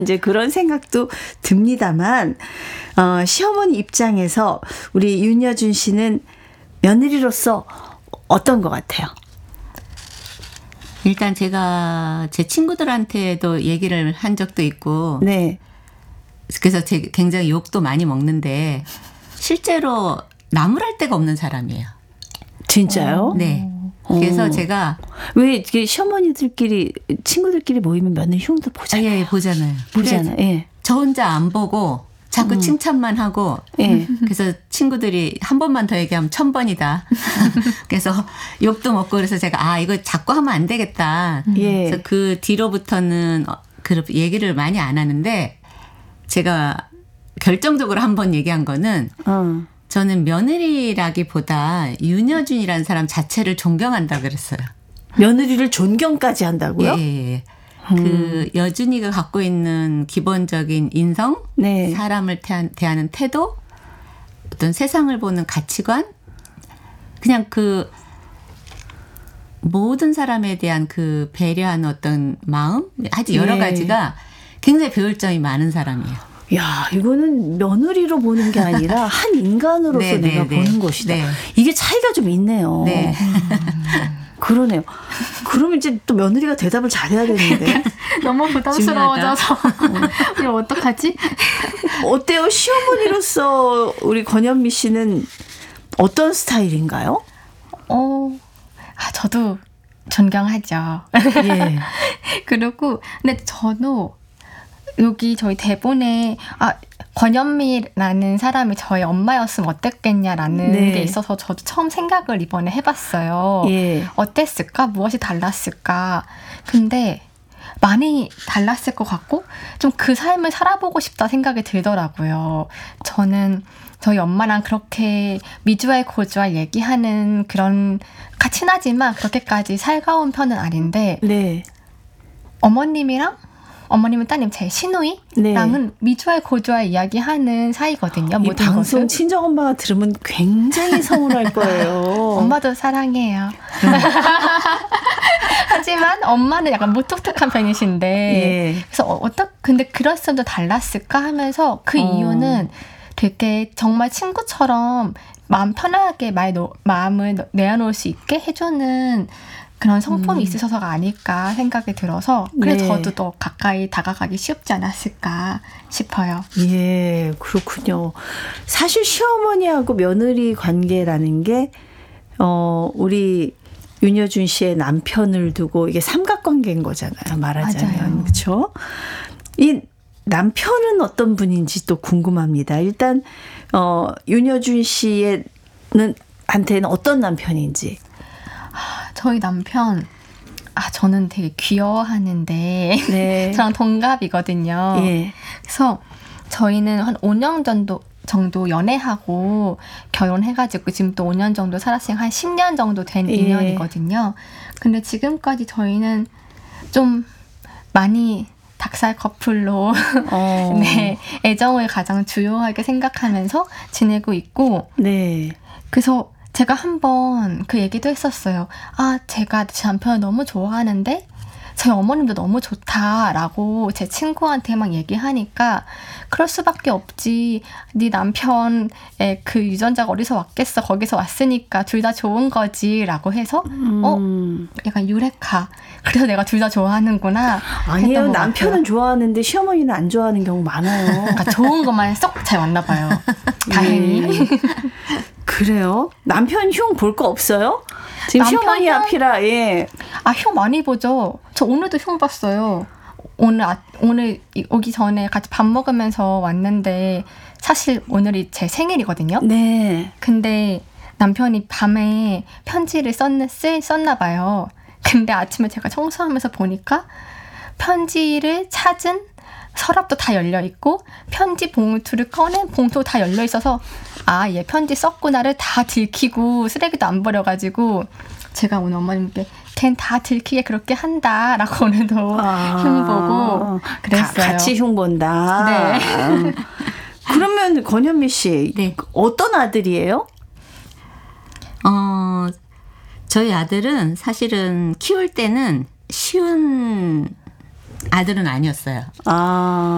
이제 그런 생각도 듭니다만 시어머니 입장에서 우리 윤여준 씨는 며느리로서 어떤 것 같아요? 일단 제가 제 친구들한테도 얘기를 한 적도 있고 네. 그래서 제가 굉장히 욕도 많이 먹는데 실제로 나무랄 데가 없는 사람이에요. 진짜요? 네. 그래서 제가 왜 이게 시어머니들끼리 친구들끼리 모이면 며느리 흉도 보잖아요. 예, 보잖아요. 보잖아요. 예. 저 혼자 안 보고 자꾸 칭찬만 하고 예. 그래서 친구들이 한 번만 더 얘기하면 1000번이다. 그래서 욕도 먹고 그래서 제가 이거 자꾸 하면 안 되겠다. 예. 그래서 그 뒤로부터는 그 얘기를 많이 안 하는데 제가 결정적으로 한 번 얘기한 거는 저는 며느리라기보다 윤여준이라는 사람 자체를 존경한다 그랬어요. 며느리를 존경까지 한다고요? 예. 그 여준이가 갖고 있는 기본적인 인성, 네. 사람을 대하는 태도, 어떤 세상을 보는 가치관, 그냥 그 모든 사람에 대한 그 배려하는 어떤 마음, 아주 여러 가지가 굉장히 배울 점이 많은 사람이에요. 야, 이거는 며느리로 보는 게 아니라 한 인간으로서 네, 내가 네, 보는 네. 것이다. 네. 이게 차이가 좀 있네요. 네. 그러네요. 그러면 이제 또 며느리가 대답을 잘해야 되는데. 너무 부담스러워져서 이거 어떡하지? 어때요? 시어머니로서 우리 권현미 씨는 어떤 스타일인가요? 저도 존경하죠. 예. 그리고 근데 저도 여기 저희 대본에 권현미라는 사람이 저희 엄마였으면 어땠겠냐라는 네. 게 있어서 저도 처음 생각을 이번에 해봤어요. 예. 어땠을까? 무엇이 달랐을까? 근데 많이 달랐을 것 같고 좀 그 삶을 살아보고 싶다 생각이 들더라고요. 저는 저희 엄마랑 그렇게 미주알 고주알 얘기하는 그런 친하지만 그렇게까지 살가운 편은 아닌데 네. 어머님은 따님 제 시누이랑은 미주알 고주알 이야기하는 사이거든요. 이 모든 방송 것을. 친정엄마가 들으면 굉장히 서운할 거예요. 엄마도 사랑해요. 하지만 엄마는 약간 무뚝뚝한 편이신데 예. 그래서 근데 그랬어도 달랐을까 하면서 그 이유는 되게 정말 친구처럼 마음 편하게 마음을 내어놓을 수 있게 해주는 그런 성품이 있으셔서가 아닐까 생각이 들어서 그래서 네. 저도 더 가까이 다가가기 쉽지 않았을까 싶어요. 예, 그렇군요. 사실 시어머니하고 며느리 관계라는 게 우리 윤여준 씨의 남편을 두고 이게 삼각관계인 거잖아요. 말하자면. 그렇죠? 이 남편은 어떤 분인지 또 궁금합니다. 일단 윤여준 씨의 한테는 어떤 남편인지. 저희 남편 저는 되게 귀여워하는데 네. 저랑 동갑이거든요. 예. 그래서 저희는 한 5년 정도 연애하고 결혼해가지고 지금 또 5년 정도 살았으니까 한 10년 정도 된 예. 인연이거든요. 근데 지금까지 저희는 좀 많이 닭살 커플로 네, 애정을 가장 주요하게 생각하면서 지내고 있고 네. 그래서 제가 한번 그 얘기도 했었어요. 제가 제 남편을 너무 좋아하는데 저희 어머님도 너무 좋다라고 제 친구한테 막 얘기하니까 그럴 수밖에 없지. 네 남편의 그 유전자가 어디서 왔겠어. 거기서 왔으니까 둘 다 좋은 거지 라고 해서 약간 유레카. 그래서 내가 둘 다 좋아하는구나. 아니에요. 남편은 좋아하는데 시어머니는 안 좋아하는 경우 많아요. 그러니까 좋은 것만 쏙 잘 왔나 봐요. 다행히. 그래요? 남편 흉 볼 거 없어요? 지금 남편 시어머니 흉? 앞이라. 예. 흉 많이 보죠. 저 오늘도 흉 봤어요. 오늘 오기 전에 같이 밥 먹으면서 왔는데 사실 오늘이 제 생일이거든요. 네. 근데 남편이 밤에 편지를 썼나 봐요. 근데 아침에 제가 청소하면서 보니까 편지를 찾은 서랍도 다 열려있고 편지 봉투를 꺼낸 봉투도 다 열려있어서 얘 편지 썼구나를 다 들키고 쓰레기도 안 버려가지고 제가 오늘 어머님께 걘 다 들키게 그렇게 한다라고 오늘도 흉 보고 그랬어요. 같이 흉 본다. 네. 그러면 권현미 씨 네. 어떤 아들이에요? 저희 아들은 사실은 키울 때는 쉬운 아들은 아니었어요.